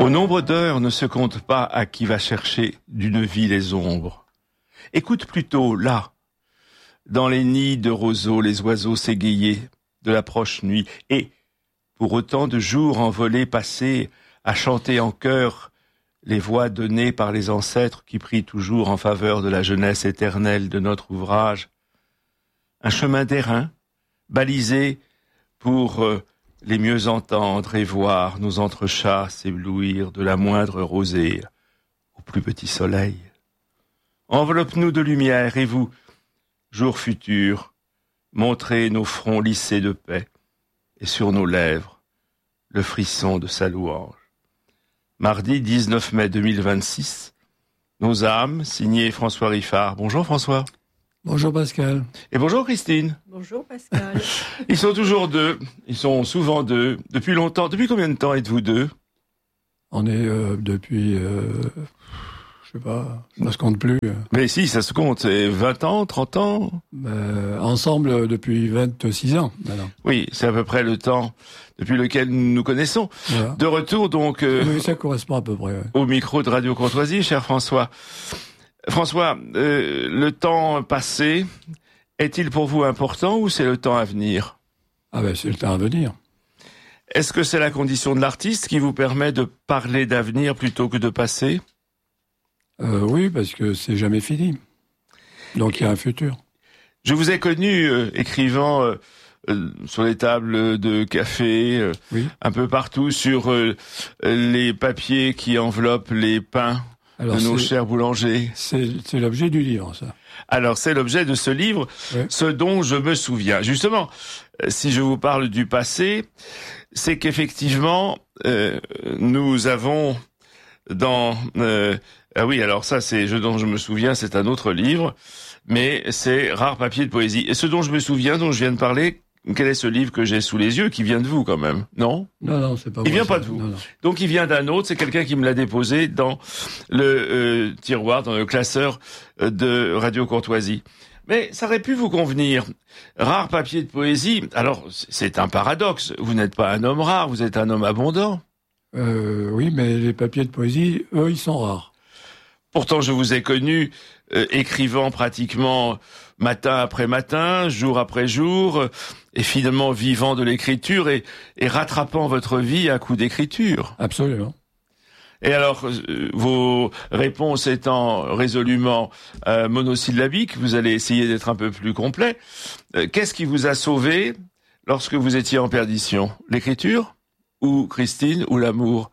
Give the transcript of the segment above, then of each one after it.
Au nombre d'heures ne se compte pas à qui va chercher d'une vie les ombres. Écoute plutôt, là, dans les nids de roseaux, les oiseaux s'égayer de la proche nuit, et, pour autant de jours envolés passés, à chanter en chœur les voix données par les ancêtres qui prient toujours en faveur de la jeunesse éternelle de notre ouvrage. Un chemin d'airain, balisé pour les mieux entendre et voir nos entrechats s'éblouir de la moindre rosée au plus petit soleil. Enveloppe-nous de lumière, et vous, jour futur, montrez nos fronts lissés de paix, et sur nos lèvres, le frisson de sa louange. Mardi 19 mai 2026, Nos âmes, signé François Riffard. Bonjour François. Bonjour Pascal. Et bonjour Christine. Bonjour Pascal. Ils sont toujours deux, ils sont souvent deux, depuis longtemps. Depuis combien de temps êtes-vous deux? On est depuis, je sais pas, ça se compte plus. Mais si, ça se compte, c'est 20 ans, 30 ans? Ensemble depuis 26 ans maintenant. Oui, c'est à peu près le temps depuis lequel nous nous connaissons. Voilà. De retour donc oui, ça correspond à peu près. Ouais. Au micro de Radio Courtoisie, cher François. François, le temps passé, est-il pour vous important ou c'est le temps à venir? Ah ben c'est le temps à venir. Est-ce que c'est la condition de l'artiste qui vous permet de parler d'avenir plutôt que de passé? Oui, parce que c'est jamais fini. Donc il y a un futur. Je vous ai connu écrivant sur les tables de café, oui. Un peu partout, sur les papiers qui enveloppent les pains. Alors, de nos chers boulangers. C'est l'objet du livre, ça. Alors, c'est l'objet de ce livre, oui. Ce dont je me souviens. Justement, si je vous parle du passé, c'est qu'effectivement, nous avons dans... ah oui, alors ça, c'est ce dont je me souviens, c'est un autre livre, mais c'est Rares papiers de poésie. Et ce dont je me souviens, dont je viens de parler... Quel est ce livre que j'ai sous les yeux, qui vient de vous quand même, non? Non, c'est pas moi. Il vient pas de vous. Non. Donc il vient d'un autre, c'est quelqu'un qui me l'a déposé dans le tiroir, dans le classeur de Radio Courtoisie. Mais ça aurait pu vous convenir. Rare papier de poésie, alors c'est un paradoxe. Vous n'êtes pas un homme rare, vous êtes un homme abondant. Oui, mais les papiers de poésie, eux, ils sont rares. Pourtant, je vous ai connu écrivant pratiquement matin après matin, jour après jour, et finalement vivant de l'écriture et rattrapant votre vie à coups d'écriture. Absolument. Et alors, vos réponses étant résolument monosyllabiques, vous allez essayer d'être un peu plus complet. Qu'est-ce qui vous a sauvé lorsque vous étiez en perdition? L'écriture ou Christine ou l'amour?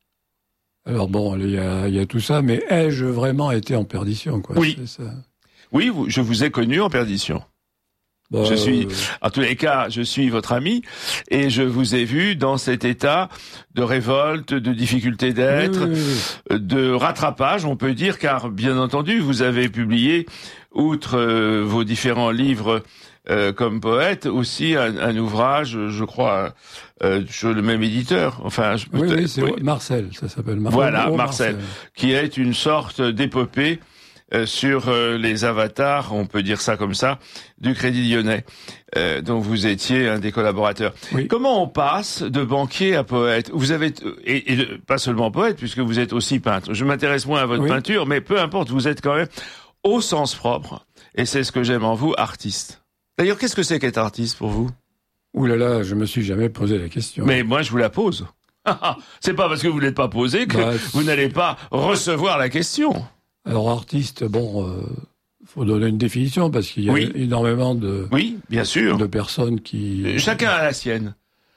Alors bon, il y a tout ça, mais ai-je vraiment été en perdition, quoi? Oui. C'est ça. Oui, je vous ai connu en perdition. Je suis, en tous les cas, je suis votre ami et je vous ai vu dans cet état de révolte, de difficulté d'être, de rattrapage, on peut dire, car bien entendu, vous avez publié, outre vos différents livres comme poète, aussi un ouvrage, je crois, sur le même éditeur. Enfin, oui, c'est Marcel, ça s'appelle Marcel. Voilà, Marcel, qui est une sorte d'épopée sur les avatars, on peut dire ça comme ça, du Crédit Lyonnais, dont vous étiez un des collaborateurs. Oui. Comment on passe de banquier à poète? Vous avez et pas seulement poète, puisque vous êtes aussi peintre. Je m'intéresse moins à votre peinture, mais peu importe, vous êtes quand même au sens propre, et c'est ce que j'aime en vous, artiste. D'ailleurs, qu'est-ce que c'est qu'être artiste pour vous? Ouh là là, je me suis jamais posé la question. Mais moi, je vous la pose. C'est pas parce que vous ne l'êtes pas posée que vous n'allez pas recevoir la question. Alors artiste, faut donner une définition parce qu'il y a énormément de bien sûr, de personnes qui chacun a la sienne.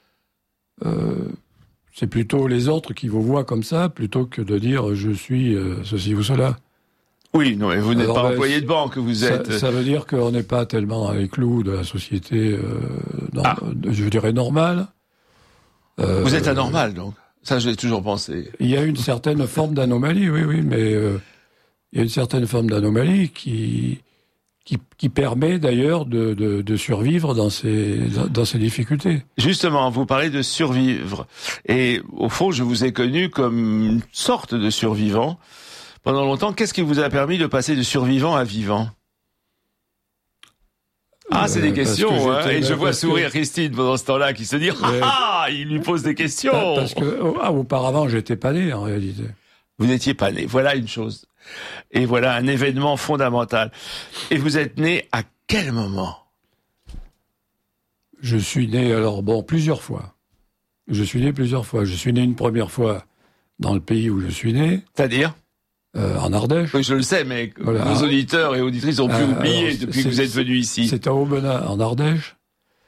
C'est plutôt les autres qui vous voient comme ça plutôt que de dire je suis ceci ou cela. Oui, non, mais vous n'êtes pas employé de banque, vous êtes. Ça veut dire qu'on n'est pas tellement avec clous de la société, je dirais normale. Vous êtes anormal donc. Ça, je l'ai toujours pensé. Il y a une certaine forme d'anomalie, oui, mais il y a une certaine forme d'anomalie qui permet d'ailleurs de survivre dans ces difficultés. Justement, vous parlez de survivre. Et au fond, je vous ai connu comme une sorte de survivant. Pendant longtemps, qu'est-ce qui vous a permis de passer de survivant à vivant? Ah, c'est des questions, hein, et je vois sourire que... Christine pendant ce temps-là qui se dit ah, il lui pose des questions. Parce que auparavant, j'étais pas né en réalité. Vous n'étiez pas né, voilà une chose. Et voilà un événement fondamental. Et vous êtes né à quel moment? Je suis né, plusieurs fois. Je suis né plusieurs fois. Je suis né une première fois dans le pays où je suis né. C'est-à-dire en Ardèche. Oui, je le sais, mais voilà. Nos auditeurs et auditrices ont pu oublier depuis que vous êtes venu ici. C'est à Aubenas, en Ardèche.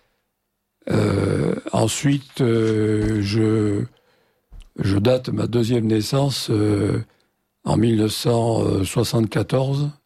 Ensuite, je date ma deuxième naissance en 1974,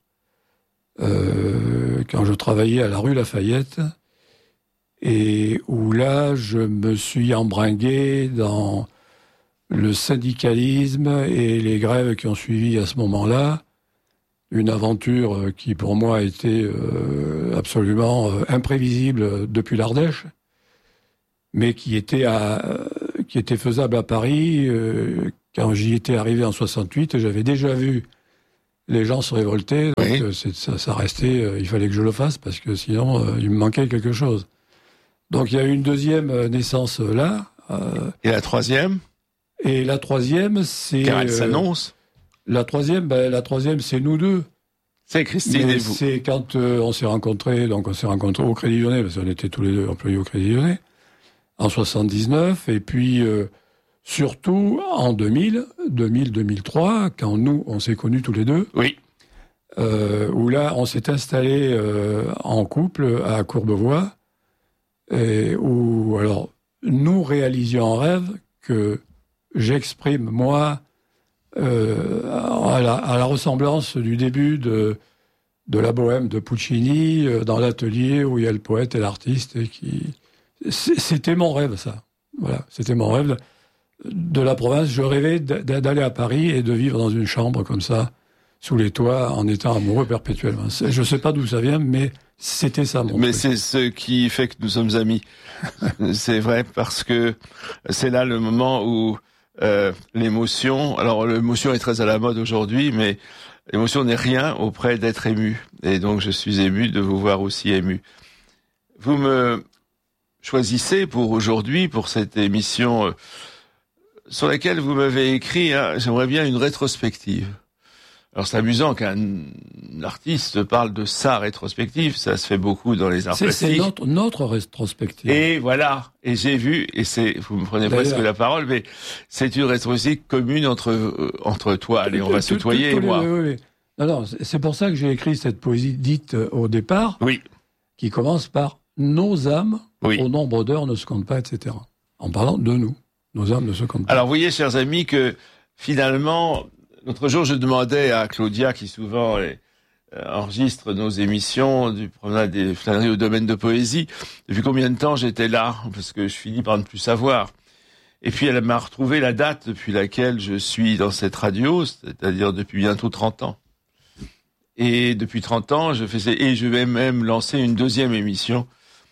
quand je travaillais à la rue Lafayette, et où là, je me suis embringué dans le syndicalisme et les grèves qui ont suivi à ce moment-là. Une aventure qui, pour moi, était absolument imprévisible depuis l'Ardèche, mais qui était faisable à Paris. Quand j'y étais arrivé en 68, j'avais déjà vu les gens se révolter, donc oui. Ça restait, il fallait que je le fasse, parce que sinon, il me manquait quelque chose. Donc il y a eu une deuxième naissance là. Et la troisième? Et la troisième, c'est... Car elle s'annonce. La troisième, c'est nous deux. C'est Christine et vous. C'est quand on s'est rencontrés, au Crédit Lyonnais, parce qu'on était tous les deux employés au Crédit Lyonnais, en 79, et puis surtout en 2000-2003, quand nous, on s'est connus tous les deux. Oui. Où là, on s'est installés en couple à Courbevoie, et où, alors, nous réalisions un rêve que j'exprime, moi, à la ressemblance du début de la bohème de Puccini, dans l'atelier où il y a le poète et l'artiste, et c'était mon rêve, ça. Voilà, c'était mon rêve de la province. Je rêvais d'aller à Paris et de vivre dans une chambre comme ça, sous les toits, en étant amoureux perpétuellement. Je sais pas d'où ça vient, mais c'était ça, mon Mais truc. c'est ce qui fait que nous sommes amis. C'est vrai, parce que c'est là le moment où l'émotion... Alors, l'émotion est très à la mode aujourd'hui, mais l'émotion n'est rien auprès d'être ému. Et donc, je suis ému de vous voir aussi ému. Vous me choisissez pour aujourd'hui, pour cette émission sur laquelle vous m'avez écrit, hein, j'aimerais bien une rétrospective. Alors c'est amusant qu'un artiste parle de sa rétrospective, ça se fait beaucoup dans les arts plastiques. C'est notre rétrospective. Et voilà, et j'ai vu, et vous me prenez presque la parole, mais c'est une rétrospective commune entre toi, allez, on va se tutoyer et moi. Oui. Non, c'est pour ça que j'ai écrit cette poésie dite au départ, oui, qui commence par « Nos âmes, oui. Au nombre d'heures ne se comptent pas, etc. » En parlant de nous. Nos âmes ne se comptent pas. Alors vous voyez, chers amis, que finalement... L'autre jour, je demandais à Claudia, qui souvent enregistre nos émissions du Promenade des Flâneries au domaine de poésie, depuis combien de temps j'étais là, parce que je finis par ne plus savoir. Et puis elle m'a retrouvé la date depuis laquelle je suis dans cette radio, c'est-à-dire depuis bientôt 30 ans. Et depuis 30 ans, je vais même lancer une deuxième émission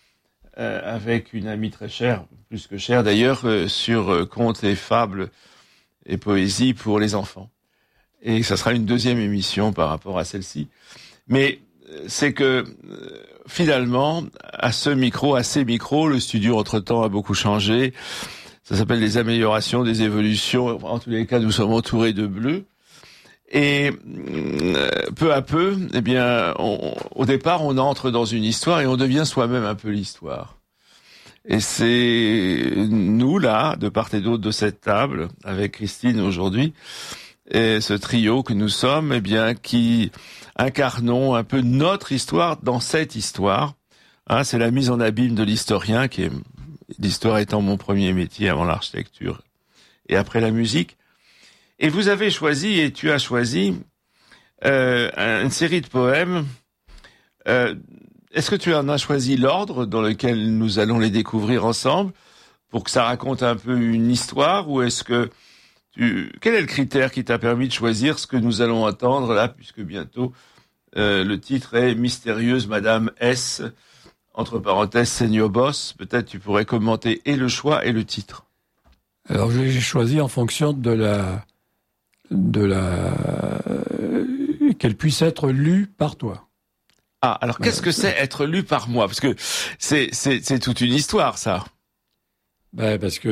avec une amie très chère, plus que chère d'ailleurs, sur contes et fables et poésie pour les enfants. Et ça sera une deuxième émission par rapport à celle-ci. Mais c'est que finalement, à ces micros, le studio entre-temps a beaucoup changé. Ça s'appelle des améliorations, des évolutions. En tous les cas, nous sommes entourés de bleu. Et peu à peu, eh bien, au départ, on entre dans une histoire et on devient soi-même un peu l'histoire. Et c'est nous, là, de part et d'autre de cette table, avec Christine aujourd'hui, et ce trio que nous sommes, eh bien, qui incarnons un peu notre histoire dans cette histoire. Hein, c'est la mise en abîme de l'historien, l'histoire étant mon premier métier avant l'architecture et après la musique. Et vous avez choisi, et tu as choisi, une série de poèmes. Est-ce que tu en as choisi l'ordre dans lequel nous allons les découvrir ensemble, pour que ça raconte un peu une histoire, ou est-ce que quel est le critère qui t'a permis de choisir ce que nous allons entendre là, puisque bientôt le titre est Mystérieuse Madame S, entre parenthèses Seigneur Boss. Peut-être tu pourrais commenter et le choix et le titre. Alors j'ai choisi en fonction qu'elle puisse être lue par toi. Ah, alors qu'est-ce que c'est être lu par moi? Parce que c'est toute une histoire, ça. Parce que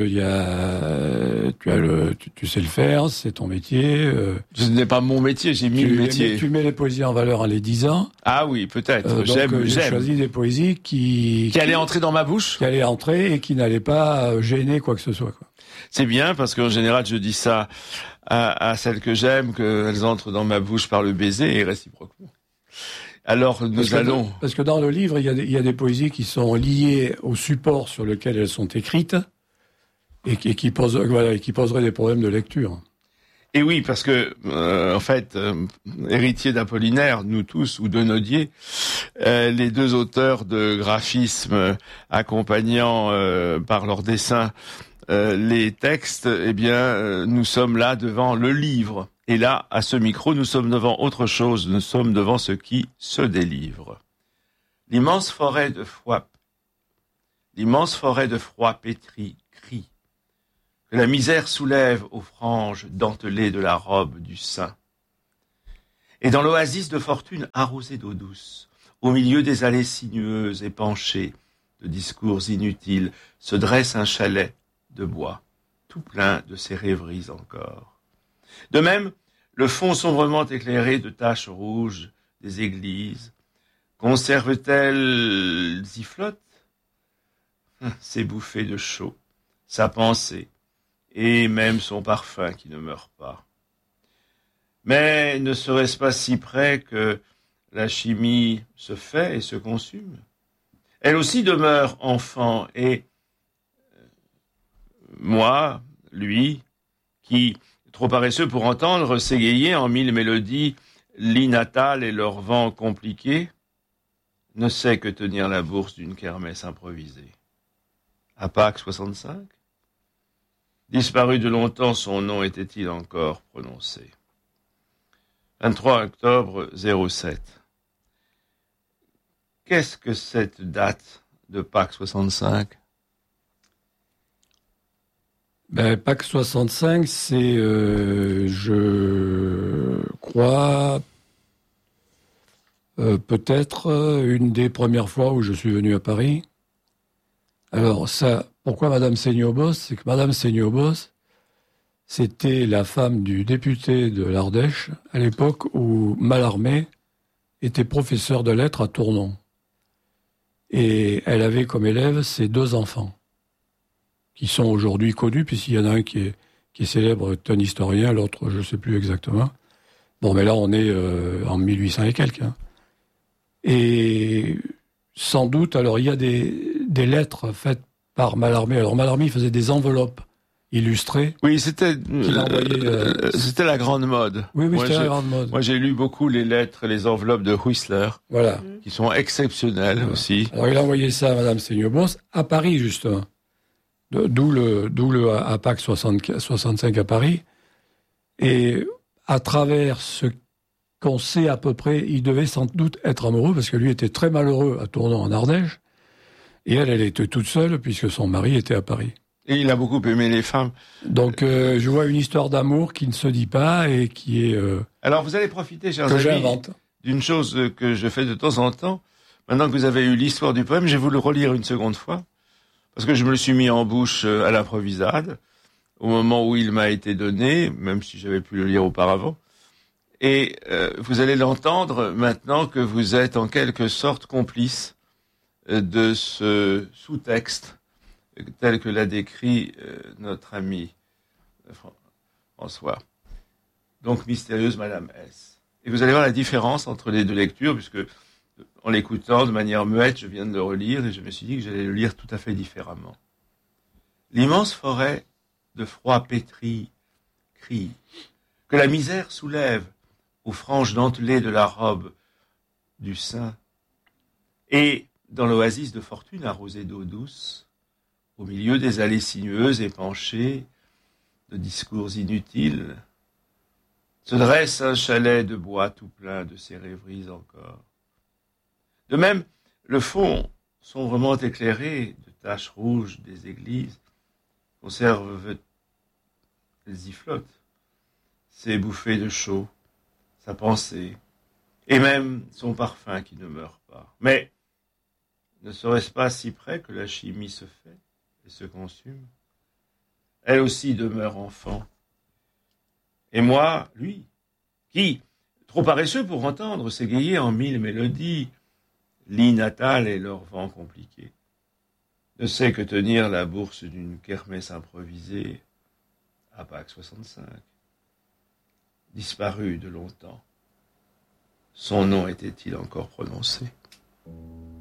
tu sais le faire, c'est ton métier. Ce n'est pas mon métier, j'ai mis le métier. Tu mets les poésies en valeur en les disant. Ah oui, peut-être. J'ai choisi des poésies qui allaient entrer dans ma bouche. Qui allaient entrer et qui n'allaient pas gêner quoi que ce soit, quoi. C'est bien parce qu'en général, je dis ça à celles que j'aime, qu'elles entrent dans ma bouche par le baiser et réciproquement. Alors parce que dans le livre, il y a des poésies qui sont liées au support sur lequel elles sont écrites et qui poseraient des problèmes de lecture. Et oui, parce que en fait, héritiers d'Apollinaire, nous tous, ou de Nodier, les deux auteurs de graphismes accompagnant par leur dessin les textes, eh bien, nous sommes là devant le livre. Et là, à ce micro, nous sommes devant autre chose. Nous sommes devant ce qui se délivre. L'immense forêt de froid pétrie crie, que la misère soulève aux franges dentelées de la robe du sein. Et dans l'oasis de fortune arrosée d'eau douce, au milieu des allées sinueuses et penchées de discours inutiles, se dresse un chalet de bois, tout plein de ses rêveries encore. De même, le fond sombrement éclairé de taches rouges des églises, conserve-t-elle y flotte ses bouffées de chaud, sa pensée, et même son parfum qui ne meurt pas. Mais ne serait-ce pas si près que la chimie se fait et se consume? Elle aussi demeure enfant, et moi, lui, qui, trop paresseux pour entendre, s'égayer en mille mélodies l'inatales et leur vent compliqué, ne sait que tenir la bourse d'une kermesse improvisée. À Pâques 65? Disparu de longtemps, son nom était-il encore prononcé? 23 octobre 07. Qu'est-ce que cette date de Pâques 65? Pâques 65, c'est, je crois, peut-être une des premières fois où je suis venu à Paris. Alors ça, pourquoi Madame Seignobos? C'est que Madame Seignobos, c'était la femme du député de l'Ardèche, à l'époque où Mallarmé était professeur de lettres à Tournon. Et elle avait comme élèves ses deux enfants, qui sont aujourd'hui connus, puisqu'il y en a un qui est célèbre, un historien, l'autre, je ne sais plus exactement. Bon, mais là, on est en 1800 et quelques. Hein. Et sans doute, alors, il y a des lettres faites par Mallarmé. Alors, Mallarmé faisait des enveloppes illustrées. Oui, c'était la grande mode. Oui, c'était la grande mode. Moi, j'ai lu beaucoup les lettres et les enveloppes de Whistler, voilà, qui sont exceptionnelles aussi. Alors, il a envoyé ça à Madame Seignobos, à Paris, justement. D'où le à Pâques 65 à Paris. Et à travers ce qu'on sait à peu près, il devait sans doute être amoureux, parce que lui était très malheureux à Tournon en Ardèche. Et elle était toute seule, puisque son mari était à Paris. Et il a beaucoup aimé les femmes. Donc je vois une histoire d'amour qui ne se dit pas et qui est... Alors vous allez profiter, chers amis, j'invente. D'une chose que je fais de temps en temps. Maintenant que vous avez eu l'histoire du poème, je vais vous le relire une seconde fois. Parce que je me le suis mis en bouche à l'improvisade, au moment où il m'a été donné, même si j'avais pu le lire auparavant. Et vous allez l'entendre maintenant que vous êtes en quelque sorte complice de ce sous-texte tel que l'a décrit notre ami François. Donc, mystérieuse Madame S. Et vous allez voir la différence entre les deux lectures, puisque en l'écoutant de manière muette, je viens de le relire et je me suis dit que j'allais le lire tout à fait différemment. L'immense forêt de froid pétri crie, que la misère soulève aux franges dentelées de la robe du sein, et dans l'oasis de fortune arrosée d'eau douce, au milieu des allées sinueuses et penchées de discours inutiles, se dresse un chalet de bois tout plein de ses rêveries encore. De même, le fond, sombrement éclairé de taches rouges des églises, conserve, elles y flottent, ses bouffées de chaud, sa pensée, et même son parfum qui ne meurt pas. Mais ne serait-ce pas si près que la chimie se fait et se consume? Elle aussi demeure enfant. Et moi, lui, qui, trop paresseux pour entendre, s'égayer en mille mélodies, lit natal et leur vent compliqué, ne sait que tenir la bourse d'une kermesse improvisée à Pâques 65, disparu de longtemps. Son nom était-il encore prononcé?